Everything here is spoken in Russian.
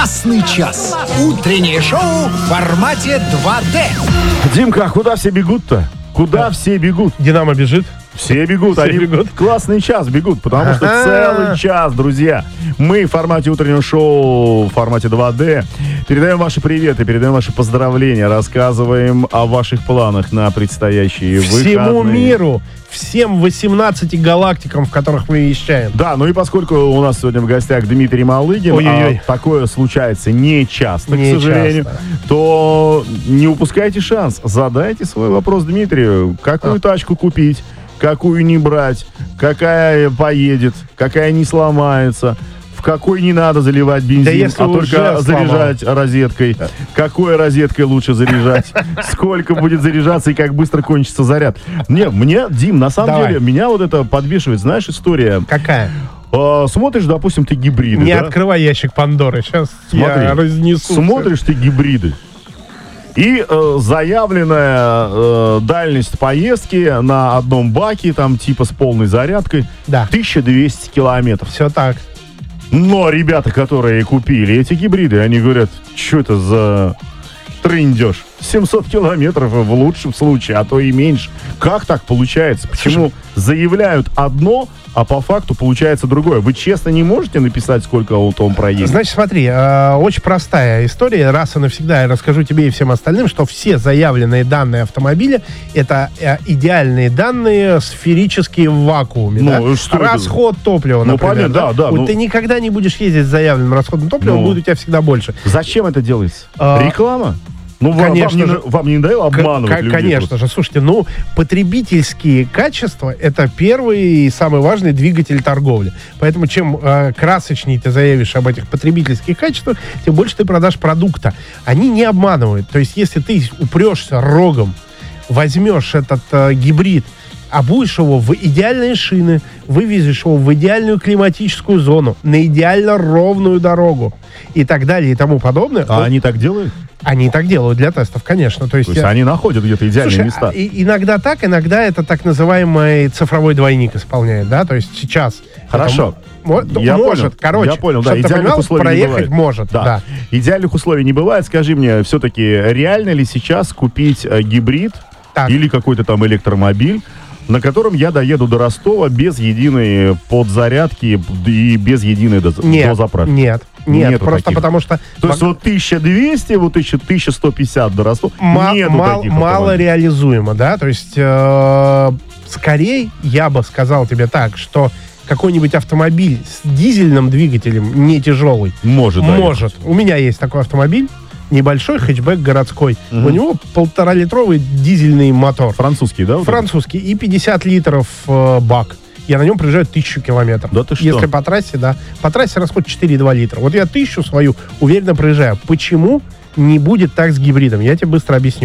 Классный час. Утреннее шоу в формате 2D. Димка, а куда все бегут-то? Куда все бегут? Динамо бежит. Все бегут, Все они бегут. классный час бегут, потому что целый час, друзья, мы в формате утреннего шоу, в формате 2D, передаем ваши приветы, передаем ваши поздравления, рассказываем о ваших планах на предстоящие выходные. Всему миру, всем 18 галактикам, в которых мы вещаем. Да, ну и поскольку у нас сегодня в гостях Дмитрий Малыгин, Ой-ой-ой. а такое случается не часто, Не к сожалению, часто. то не упускайте шанс. Задайте свой вопрос Дмитрию. Какую тачку купить, какую не брать, какая поедет, какая не сломается, в какой не надо заливать бензин, Да если а только уже заряжать розеткой. Какой розеткой лучше заряжать, сколько будет заряжаться и как быстро кончится заряд. Мне, Дим, на самом Давай. деле, меня вот это подбешивает, знаешь, история. Какая? Смотришь, допустим, ты гибриды, Не да? открывай ящик Пандоры. Сейчас Смотри, я разнесу. смотришь ты гибриды. И заявленная дальность поездки на одном баке, там типа с полной зарядкой, Да. 1200 километров. Все так. Но ребята, которые купили эти гибриды, они говорят, что это за трындеж? 700 километров в лучшем случае, а то и меньше. Как так получается? Почему заявляют одно, а по факту получается другое? Вы честно не можете написать, сколько он проедет? Значит, смотри, очень простая история. Раз и навсегда я расскажу тебе и всем остальным, что все заявленные данные автомобиля — это идеальные данные, сферические в вакууме. Ну, да? что это? Расход топлива, Ну, например. понятно, да. Вот Ну, ты никогда не будешь ездить с заявленным расходом топлива, Ну. будет у тебя всегда больше. зачем это делается? А, Реклама? Ну, конечно же. вам не надоело обманывать людей? Конечно же. Слушайте, ну, потребительские качества — это первый и самый важный двигатель торговли. Поэтому чем красочнее ты заявишь об этих потребительских качествах, тем больше ты продашь продукта. Они не обманывают. То есть, если ты упрешься рогом, возьмешь этот гибрид, обуешь его в идеальные шины, вывезешь его в идеальную климатическую зону, на идеально ровную дорогу и так далее и тому подобное. А вот они так делают? они так делают для тестов, конечно. То есть, Они находят где-то идеальные слушай, места. Иногда так, иногда это так называемый цифровой двойник исполняет, да, то есть сейчас... Хорошо. Я может, короче, я понял, да, чтобы ты идеальных понимал, условий не проехать бывает. может, да. Идеальных условий не бывает. Скажи мне, все-таки реально ли сейчас купить гибрид Так. или какой-то там электромобиль, на котором я доеду до Ростова без единой подзарядки и без единой дозаправки? Нет, Нету просто таких. потому что... То есть вот 1200, вот 1150 до Ростова, нету таких мало автомобилей. реализуемо, да, то есть скорее я бы сказал тебе так, что какой-нибудь автомобиль с дизельным двигателем, не тяжелый, Может. У меня есть такой автомобиль, небольшой хэтчбэк городской. У него 1,5-литровый дизельный мотор. Французский, да? вот Французский. И 50 литров бак. Я на нем проезжаю 1000 километров. Да ты что? Если по трассе, да. По трассе расход 4,2 литра. Вот я 1000 свою уверенно проезжаю. Почему не будет так с гибридом? Я тебе быстро объясню.